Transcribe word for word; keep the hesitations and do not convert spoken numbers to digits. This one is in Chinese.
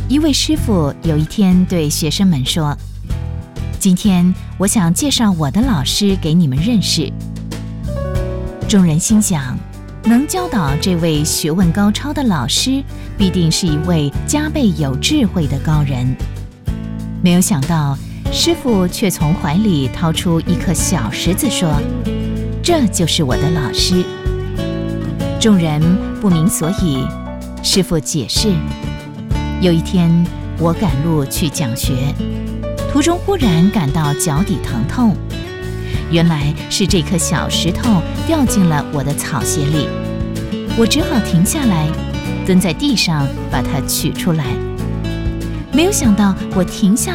一位师傅有一天对学生们说：“今天我想介绍我的老师给你们认识。”众人心想，能教导这位学问高超的老师，必定是一位加倍有智慧的高人。没有想到，师傅却从怀里掏出一颗小石子说：“这就是我的老师。”众人不明所以，师傅解释：“有一天，我赶路去讲学，途中忽然感到脚底疼痛，原来是这颗小石头掉进了我的草鞋里，我只好停下来，蹲在地上把它取出来。没有想到，我停下